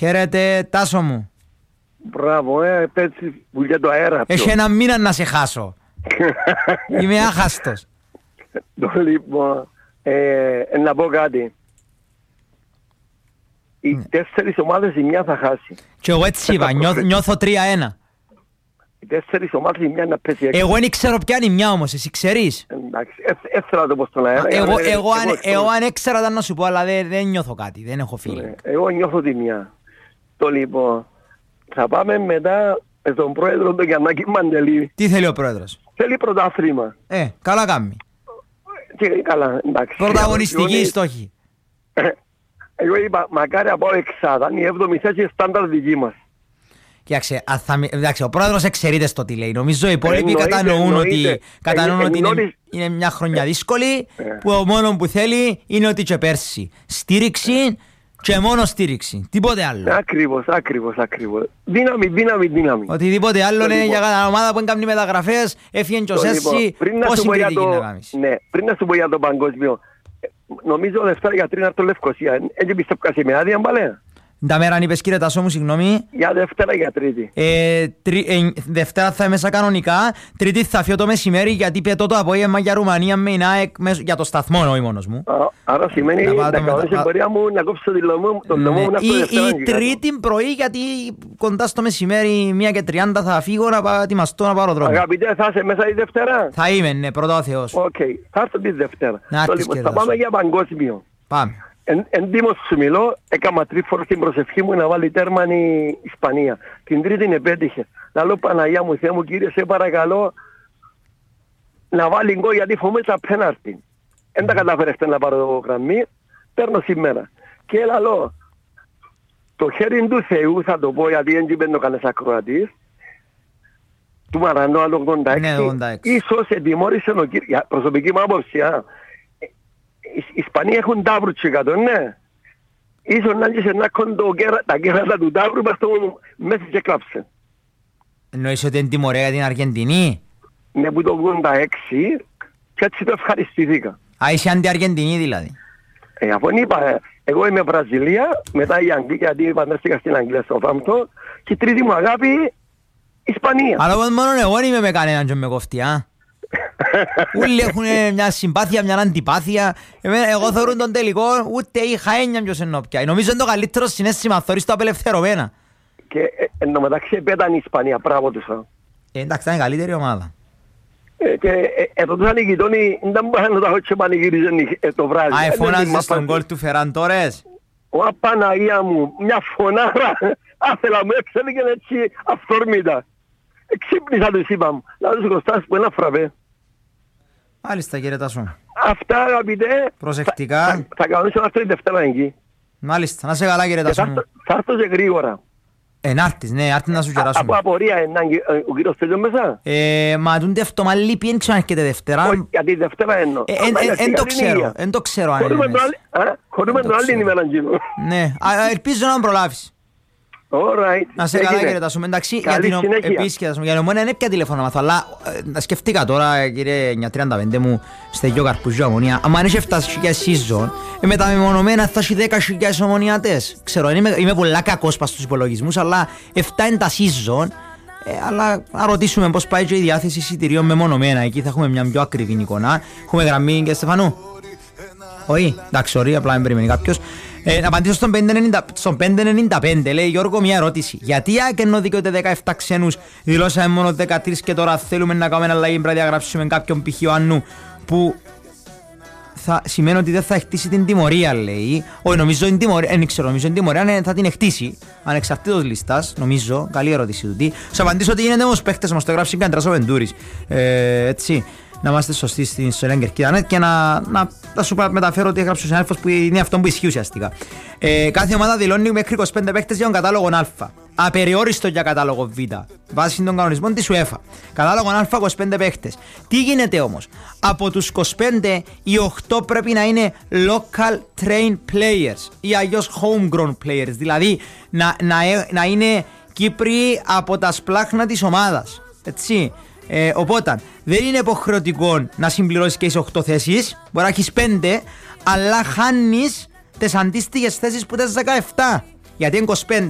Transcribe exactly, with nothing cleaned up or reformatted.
Χαίρετε, Τάσο μου. Μπράβο, ε, έτσι που για το αέρα. Έχει ένα μήνα να σε χάσω. Είμαι άχαστος. Λοιπόν, ε, να πω κάτι. Οι Ναι. τέσσερις ομάδες η μια θα χάσει. Και εγώ έτσι είπα, νιώθω, νιώθω τρία ένα. Οι τέσσερις ομάδες η μια να πέσει έξω. Εγώ δεν ξέρω ποια είναι η μια όμως, εσύ ξέρεις. Εντάξει, έθελα να το πω στον αέρα. Εγώ, ε, εγώ, αν, εγώ- εγώ αν έξερα ήταν να σου πω, αλλά δεν, δεν νιώθω κάτι, δεν έχω feeling. Ναι, εγώ νιώθω τη μια. Το λοιπόν, θα πάμε μετά με τον πρόεδρο τον Γιαννάκη Μαντελή. Τι θέλει ο πρόεδρος? Θέλει πρωτάθλημα. Ε, καλά κάνει. Και καλά, εντάξει. Πρωταγωνιστική Εγώ- στόχη. Εγώ είπα, μακάρι από εξάδα, η έβδομη θέση στάνταρ δική μας. Κοίταξε, α, θα μι- εντάξει, ο πρόεδρος εξαιρείται στο τι λέει. Νομίζω οι υπόλοιποι Εννοείται, κατανοούν εννοείται. ότι, κατανοούν Ε, ότι είναι, εννοείς- είναι μια χρονιά δύσκολη, Ε. που ο μόνο που θέλει είναι ότι και πέρσι. Στήριξη και μόνο στήριξη. Τίποτε άλλο. Ακριβώς, ακριβώς, ακριβώς. Δύναμη, δύναμη, δύναμη. Οτιδήποτε άλλο Το είναι λοιπόν. για cada ομάδα που κάνει μεταγραφές, έφυγε και ο Το Σέσι, λοιπόν, πριν να πόση σου πω για κριτική να το, κάνεις. ναι, πριν να σου πω για το παγκόσμιο, ε, νομίζω Δευτέρα για τρίνα το Λευκοσία. Έτσι πιστεύω kasi με άδεια μπαλέ. Τα μέρα αν είπες κύριε Τασό μου, συγγνώμη. Για Δευτέρα για Τρίτη. Ε, τρι, ε, Δευτέρα θα είμαι μέσα κανονικά, Τρίτη θα φύγω το μεσημέρι γιατί πετώ το απόγευμα για Ρουμανία με η ΑΕΚ μέσω- για το σταθμό όχι μόνος μου. Α, άρα σημαίνει Να να πάω το κανονίσει μετα- την πορεία μου να κόψω τη λομό μου- τον λομό Ναι. μου να Ή, στο Δευτέρα. ή Τρίτη πρωί γιατί κοντά στο μεσημέρι μία και τριάντα θα φύγω να πάω ετοιμαστώ να πάρω δρόμο. Αγαπητέ, θα είσαι μέσα η Δευτέρα. Θα είμαι, ναι, πρώτα ο Θεός. Οκ, θα έρθω τη Δευτέρα. Να έρθεις Το λοιπόν, και θα εδώ πάμε σου. για παγκόσμιο. Πάμε. Εν, εντύμως σου μιλώ, έκανα τρίφορο στην προσευχή μου να βάλει τέρμα η Ισπανία. Την τρίτη την επέτυχε. Να λέω Παναγιά μου, Θεέ μου, Κύριε, σε παρακαλώ να βάλει γκολ γιατί φοβούμαι τα πέναρτη. Δεν τα κατάφερε χτες να πάρω γραμμή, παίρνω σήμερα. Και έλα λέω, το χέρι του Θεού θα το πω γιατί δεν παίρνω κανένας ακροατής, του Μαρανό άλλο ογδόντα έξι, Ναι, ογδόντα έξι. ίσως ετοιμόρησε ο κύριος, για προσωπική μου άποψη, α. Οι Ισπανοί έχουν τάβρου τσικάτο, ναι. Ίσως να έρχεσαι να έχουν το κέρα- τα κέρατα του τάβρου μες στο- μέσα και κλάψε. Εννοείς ότι είναι τιμωρία για την Αργεντινή. Ναι, που το ογδόντα έξι και έτσι το ευχαριστηθήκα. Α, είσαι αντι-Αργεντινή δηλαδή. Ε, αφού είπα, ε, εγώ είμαι Βραζιλία, μετά η Αγγλία, γιατί παντρεύτηκα στην Αγγλία στο Φάμπτο, και η τρίτη μου αγάπη, Ισπανία. Αλλά όμως μόνο εγώ δεν είμαι με κανέναν και με κοφτεί, α. Όλοι έχουν μια συμπάθεια, μια αντιπάθεια. Εμένα- Εγώ θεωρούν τον τελικό, ούτε είχα έννοια ποιος εννοώ πια. Νομίζω είναι το καλύτερο συναίσθημα, θωρείς το απελευθερωμένα. Και ε, εν τω μεταξύ επέταν η Ισπανία, μπράβο τους. α. Ε, εντάξει, ήταν η καλύτερη ομάδα. Ε, και ε, εδώ τους οι γειτόνοι, δεν μπορούν να τα έχω και πανηγύριζαν ε, το βράδυ. Α, Ε, δεν εφώναζες είμαι στον απαντή. γκολ του Φεράν Τόρες. Ω Παναγία μου, μια φωνάρα, άθελα μου έξελεγε έτσι αυθόρμητα. Ξύπνησα τους είπα μου, να τους Κωστάς που ένα φραπέ. Μάλιστα κύριε Τάσο. Αυτά αγαπητέ, Προσεκτικά. θα, θα, θα κανονίσω να έρθω τη Δευτέρα εκεί. Μάλιστα, να σε καλά κύριε Και Τάσο θα, μου. έρθω- θα έρθω και γρήγορα. Ε, να έρθεις, ναι, έρθεις να σου Α, από κεράσουμε. απορία είναι ο κύριος Τέλειος μέσα. Ε, μα τούνται αυτό μαλλί ποιοι δεν έρχεται Δευτέρα. Όχι, γιατί Δευτέρα εννοώ. Ε, εν- εν- εν το ξέρω, εν το ξέρω αν είναι Χωρούμε το μέσα. άλλη- α, Χωρούμε το το άλλη ξέρω. ημέρα γύρω. Ναι, α, α, ελπίζω να προλάβεις. Alright. Να σε καλά Έγινε. κύριε Τάσο. Εντάξει, για Καλή την ο- συνέχεια. επίσης κύριε Τάσο, για την Ομόνια είναι πια τηλέφωνο να μάθω, αλλά ε, σκεφτήκα τώρα κύριε εννιά τριάντα πέντε μου στεγιό Καρπουζιό Ομονία. Αν έχει εφτά χιλιάδες season, ε, με τα μεμονωμένα θα έχει δέκα χιλιάδες ομονιατές. Ξέρω, είμαι, είμαι πολλά κακός πας στους υπολογισμούς, αλλά εφτά είναι τα season. Ε, αλλά να ρωτήσουμε πώς πάει και η διάθεση εισιτηρίων μεμονωμένα. Εκεί θα έχουμε μια πιο ακριβή εικόνα. Έχουμε γραμμή και Στεφανού. Όχι, εντάξει, ωραία, απλά δεν περιμένει κάποιος. Ε, να απαντήσω στον πεντακόσια ενενήντα, στον πεντακόσια ενενήντα πέντε, λέει Γιώργο, μια ερώτηση. Γιατί αν δικαιούται δεκαεπτά ξένους, δηλώσαμε μόνο δεκατρείς και τώρα θέλουμε να κάνουμε αλλαγή, πρέπει να διαγράψουμε κάποιον π.χ. Ιωάννου που θα σημαίνει ότι δεν θα χτίσει την τιμωρία, λέει. Όχι, νομίζω την τιμωρία, δεν ξέρω, νομίζω την τιμωρία ναι, θα την χτίσει. Ανεξαρτήτως λίστας, νομίζω. Καλή ερώτηση του. Σου απαντήσω ότι γίνεται όμως παίχτες μας, το γράψει Καντράς ο Βεντούρης. Ε, έτσι. Να είμαστε σωστοί στην Σολέν Κερκίδα και να, να, να σου μεταφέρω ότι έγραψε ο συνάδελφος που είναι αυτό που ισχύει ουσιαστικά. Ε, κάθε ομάδα δηλώνει μέχρι είκοσι πέντε παίκτες για τον κατάλογο Α. Απεριόριστο για κατάλογο Β. Βάσει των κανονισμών της UEFA. Κατάλογο Α είκοσι πέντε παίκτες. Τι γίνεται όμως? Από τους είκοσι πέντε οι οκτώ πρέπει να είναι local trained players ή αλλιώς homegrown players. Δηλαδή να, να, να είναι Κύπροι από τα σπλάχνα της ομάδας. Έτσι. Ε, οπότε δεν είναι υποχρεωτικό να συμπληρώσεις και τις οκτώ θέσεις. Μπορεί να έχεις πέντε, αλλά χάνεις τις αντίστοιχες θέσεις που τις δεκαεπτά. Γιατί είναι είκοσι πέντε.